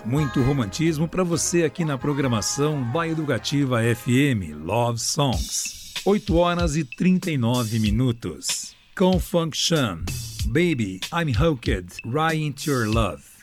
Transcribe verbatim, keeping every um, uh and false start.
Muito romantismo para você aqui na programação Vai Educativa F M Love Songs. oito horas e trinta e nove minutos. Com Function, Baby, I'm Hooked, Right Into Your Love.